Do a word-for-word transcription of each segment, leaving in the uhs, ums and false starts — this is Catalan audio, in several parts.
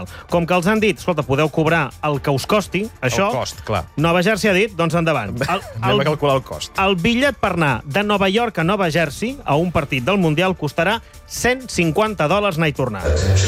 Com que els han dit, escolta, podeu cobrar el que us costi, això... El cost, clar. Nova Jersey ha dit, doncs endavant. El, Anem a calcular el cost. El bitllet per anar de Nova York a Nova Jersey a un partit del Mundial costarà cent cinquanta dòlars anar i tornar.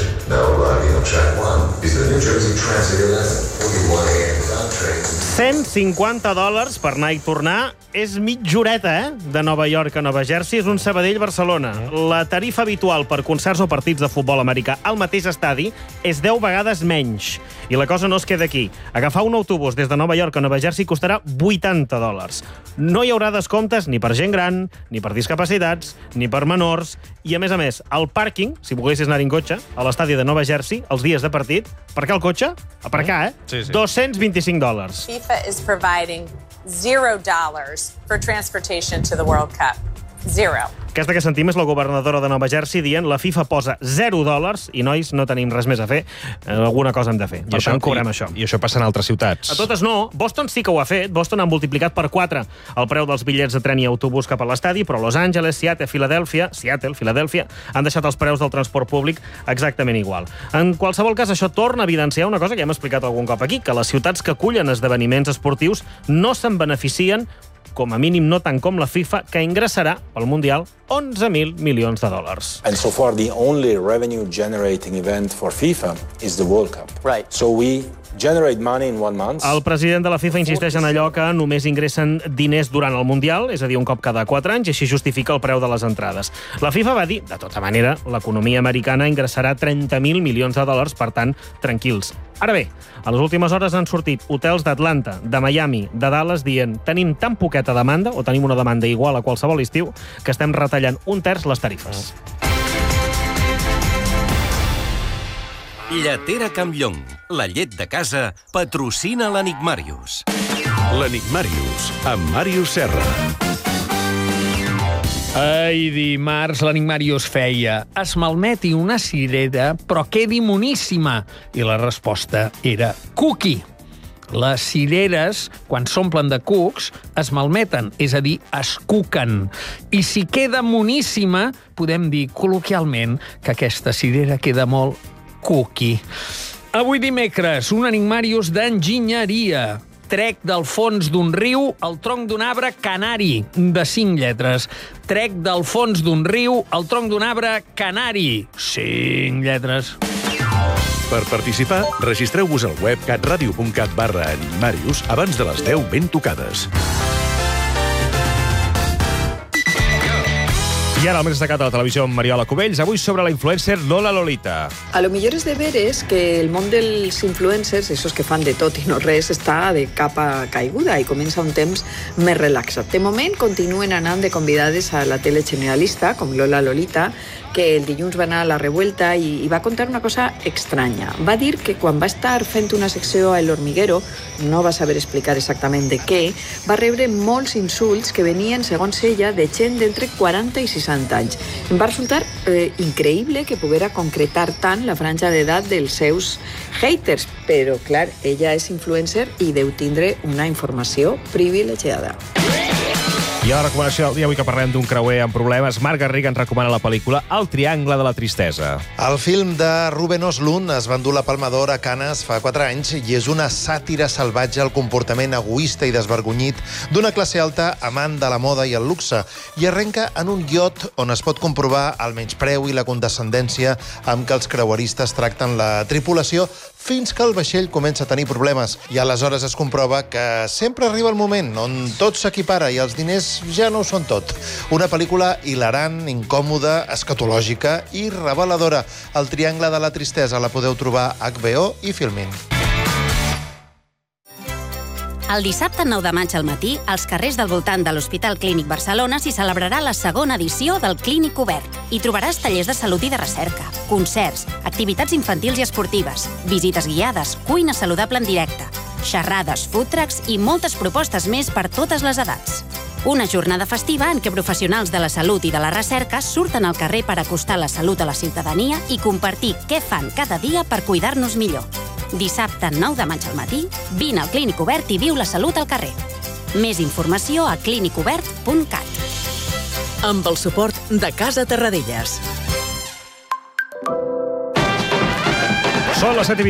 cent cinquanta dòlars per anar i tornar és mitja horeta, eh? De Nova York a Nova Jersey. És un Sabadell-Barcelona. La tarifa habitual per concerts o partits de futbol americà al mateix estadi és deu vegades menys. I la cosa no es queda aquí. Agafar un autobús des de Nova York a Nova Jersey costarà vuitanta dòlars. No hi haurà descomptes ni per gent gran, ni per discapacitats, ni per menors. I, a més a més, el pàrquing, si volguessis anar en cotxe, a l'estadi de Nova Jersey, els dies de partit, aparcar el cotxe, aparcar, eh? Sí, sí. dos-cents vint-i-cinc dòlars. FIFA is providing zero dollars for transportation to the World Cup. Zero. Aquesta que sentim és la governadora de Nova Jersey dient la FIFA posa zero dòlars i, nois, no tenim res més a fer. Alguna cosa hem de fer. Per I tant, això, cobrem i, això. I això passa en altres ciutats. A totes no. Boston sí que ho ha fet. Boston ha multiplicat per quatre el preu dels bitllets de tren i autobús cap a l'estadi, però Los Angeles, Seattle, Filadèlfia, Seattle, Filadèlfia, han deixat els preus del transport públic exactament igual. En qualsevol cas, això torna a evidenciar una cosa que ja hem explicat algun cop aquí, que les ciutats que acullen esdeveniments esportius no se'n beneficien, com a mínim no tant com la FIFA, que ingressarà pel Mundial onze mil milions de dòlars. And so far, the only revenue-generating event for FIFA is the World Cup. Right. So we generate money in one month. El president de la FIFA insisteix en allò que només ingressen diners durant el Mundial, és a dir, un cop cada quatre anys, i així justifica el preu de les entrades. La FIFA va dir, de tota manera, l'economia americana ingressarà trenta mil milions de dòlars, per tant, tranquils. Ara bé, a les últimes hores han sortit hotels d'Atlanta, de Miami, de Dallas, dient tenim tan poqueta demanda, o tenim una demanda igual a qualsevol estiu, que estem retallant un terç les tarifes. Lletera Campllong, la llet de casa, patrocina l'Enigmàrius. L'Enigmàrius, amb Màrius Serra. Ai, dimarts l'Enigmàrius feia es malmeti una cirera, però quedi moníssima. I la resposta era cookie. Les cireres, quan s'omplen de cucs, es malmeten, és a dir, es cuquen. I si queda moníssima, podem dir col·loquialment que aquesta cirera queda molt cookie. Avui dimecres, un Enigmàrius d'enginyeria. Trec del fons d'un riu el tronc d'un arbre canari, de cinc lletres. Trec del fons d'un riu el tronc d'un arbre canari, cinc lletres. Per participar, registreu-vos al web catradio punt cat barra Enigmàrius abans de les deu ben tocades. I ara el més destacat a la televisió amb Mariola Cubells, avui sobre la influencer Lola Lolita. A lo millor és de veres que el món dels influencers, esos que fan de tot i no res, està de capa caiguda i comença un temps més relaxat. De moment continuen anant de convidades a la tele generalista, com Lola Lolita, que el dilluns va anar a La Revuelta i, i va contar una cosa estranya. Va dir que quan va estar fent una secció a El Hormiguero, no va saber explicar exactament de què, va rebre molts insults que venien, segons ella, de gent d'entre quaranta i seixanta anys. Em va resultar eh, increïble que poguera concretar tant la franja d'edat dels seus haters, però, clar, ella és influencer i deu tindre una informació privilegiada. I a la recomanació del dia, avui que parlem d'un creuer amb problemes, Marc Garriga ens recomana la pel·lícula El triangle de la tristesa. El film de Ruben Östlund es va endur la Palma d'Or a Cannes fa quatre anys i és una sàtira salvatge al comportament egoista i desvergonyit d'una classe alta amant de la moda i el luxe, i arrenca en un iot on es pot comprovar el menyspreu i la condescendència amb què els creueristes tracten la tripulació, fins que el vaixell comença a tenir problemes. I aleshores es comprova que sempre arriba el moment on tot s'equipara i els diners ja no ho són tot. Una pel·lícula hilarant, incòmoda, escatològica i reveladora. El triangle de la tristesa la podeu trobar a H B O i Filmin. El dissabte nou de maig al matí, als carrers del voltant de l'Hospital Clínic Barcelona s'hi celebrarà la segona edició del Clínic Obert. Hi trobaràs tallers de salut i de recerca, concerts, activitats infantils i esportives, visites guiades, cuina saludable en directe, xerrades, food trucks i moltes propostes més per totes les edats. Una jornada festiva en què professionals de la salut i de la recerca surten al carrer per acostar la salut a la ciutadania i compartir què fan cada dia per cuidar-nos millor. Dissabte nou de maig al matí, vine al Clínic Obert i viu la salut al carrer. Més informació a clínic obert punt cat. Amb el suport de Casa Terradellas. Són les set i